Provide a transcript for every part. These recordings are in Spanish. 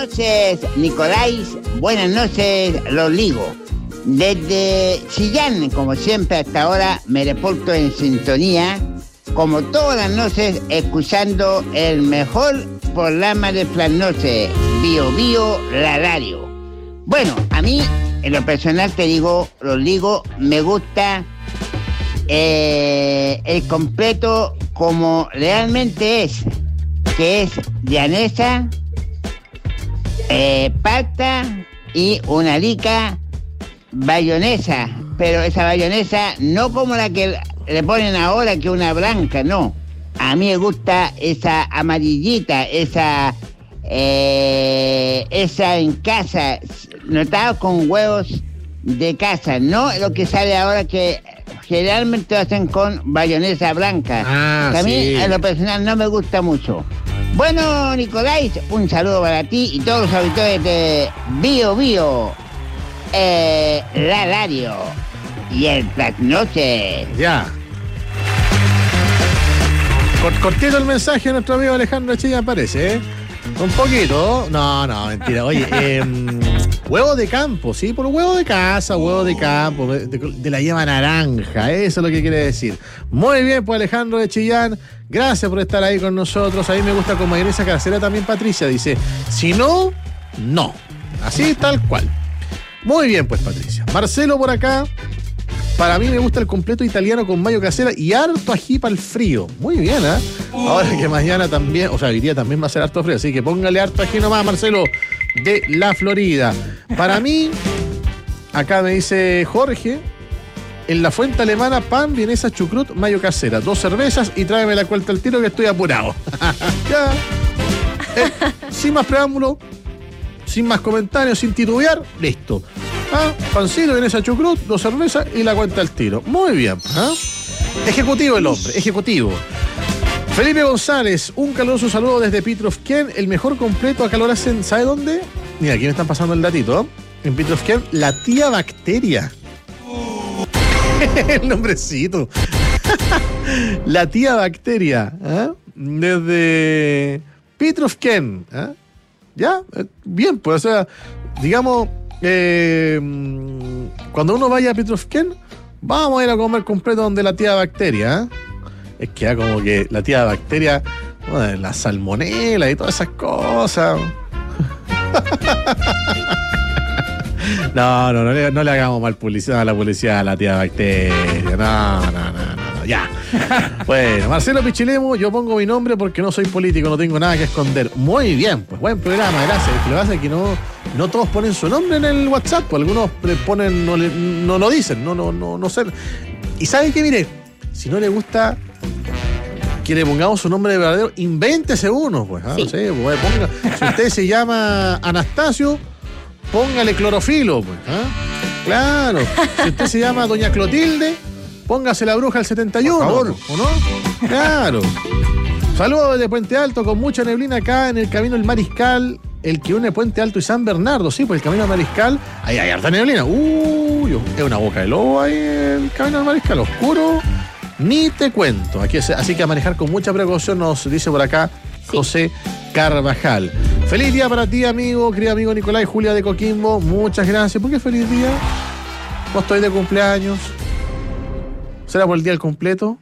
noches, Nicolás. Buenas noches, los ligo. Desde Chillán, como siempre hasta ahora, me reporto en sintonía, como todas las noches, escuchando el mejor programa de las noches, Bio Bio la radio. Bueno, a mí, en lo personal te digo, los ligo, me gusta el completo como realmente es, que es llanesa, palta y una lica bayonesa, pero esa bayonesa no como la que le ponen ahora, que una blanca, no. A mí me gusta esa amarillita, esa en casa, notado con huevos de casa, no lo que sale ahora que generalmente lo hacen con bayonesa blanca, que a mí en lo personal no me gusta mucho. Bueno, Nicolás, un saludo para ti y todos los auditores de Bio Bio, la radio y el trasnoche. Ya. Cortito el mensaje de nuestro amigo Alejandro Chilla, parece, ¿eh? Un poquito. No, mentira. Oye, huevo de campo, ¿sí? Por huevo de casa, huevo de campo, de la yema naranja, eso es lo que quiere decir. Muy bien, pues Alejandro de Chillán, gracias por estar ahí con nosotros. A mí me gusta con mayonesa casera también, Patricia, dice. Si no, no. Así, tal cual. Muy bien, pues, Patricia. Marcelo por acá. Para mí me gusta el completo italiano con mayo casera y harto ají para el frío. Muy bien, ¿eh? Ahora que mañana también, o sea, hoy día también va a ser harto frío, así que póngale harto ají nomás, Marcelo, de la Florida. Para mí, acá me dice Jorge, en la fuente alemana, pan, vienesa, chucrut, mayo casera, 2 cervezas y tráeme la cuenta al tiro que estoy apurado. Ya. Sin más preámbulo, sin más comentarios, sin titubear, listo. Pancito, vienesa, chucrut, 2 cervezas y la cuenta al tiro. Muy bien. Ejecutivo el hombre, ejecutivo. Felipe González, un caluroso saludo desde Pitrovken, el mejor completo a calor hacen, ¿sabe dónde? Mira, aquí me están pasando el datito. En Pitrovken, la tía Bacteria. El nombrecito. La tía Bacteria. Desde Pitrovken. ¿Ya? Bien, pues, o sea, digamos, cuando uno vaya a Pitrovken, vamos a ir a comer completo donde la tía Bacteria. Es que como que la tía Bacteria, bueno, la salmonela y todas esas cosas. No le hagamos mal publicidad a la publicidad a la tía Bacteria. No, ya. Bueno, Marcelo Pichilemo, yo pongo mi nombre porque no soy político, no tengo nada que esconder. Muy bien, pues buen programa, gracias. Lo que pasa es que no todos ponen su nombre en el WhatsApp, pues algunos ponen, no lo dicen, no sé. Y ¿saben qué? Mire, si no le gusta que le pongamos su nombre de verdadero, invéntese uno, pues. Sí. No sé, pues, si usted se llama Anastasio, póngale clorofilo, pues. Claro. Si usted se llama Doña Clotilde, póngase la bruja del 71. Por favor. ¿O no? Claro. Saludos desde Puente Alto, con mucha neblina acá en el camino del Mariscal, el que une Puente Alto y San Bernardo. Sí, pues el camino del Mariscal, ahí hay harta neblina. Es una boca de lobo ahí el camino del Mariscal, oscuro. Ni te cuento. Así que a manejar con mucha precaución, nos dice por acá José Carvajal. Feliz día para ti, amigo, querido amigo Nicolás y Julia de Coquimbo. Muchas gracias. ¿Por qué feliz día? ¿Vos estoy de cumpleaños? ¿Será por el día del completo?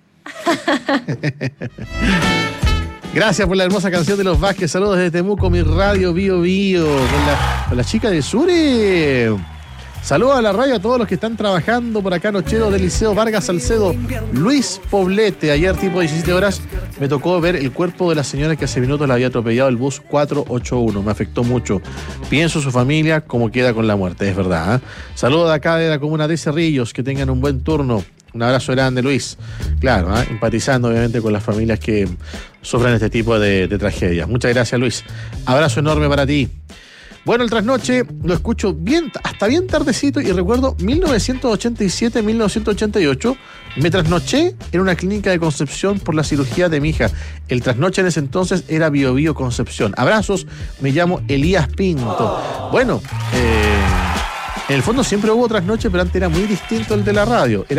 Gracias por la hermosa canción de Los Vázquez. Saludos desde Temuco, mi radio Bio Bio. Con la chica de Sure. Saludos a la radio a todos los que están trabajando por acá, nocheros del Liceo Vargas Salcedo. Luis Poblete, ayer tipo 17 horas me tocó ver el cuerpo de la señora que hace minutos la había atropellado el bus 481. Me afectó mucho. Pienso su familia cómo queda con la muerte, es verdad. Saludos de acá de la comuna de Cerrillos, que tengan un buen turno. Un abrazo grande, Luis. Claro, empatizando obviamente con las familias que sufren este tipo de tragedias. Muchas gracias, Luis. Abrazo enorme para ti. Bueno, el trasnoche lo escucho hasta bien tardecito y recuerdo 1987-1988 me trasnoché en una clínica de Concepción por la cirugía de mi hija. El trasnoche en ese entonces era Bio Bio Concepción. Abrazos, me llamo Elías Pinto. Bueno, en el fondo siempre hubo trasnoche, pero antes era muy distinto el de la radio.